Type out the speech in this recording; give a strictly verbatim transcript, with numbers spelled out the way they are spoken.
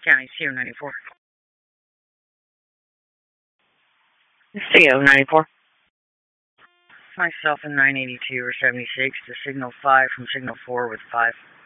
County, C O ninety-four. C O ninety-four. Myself in nine eighty-two or seventy-six to signal five from signal four with five.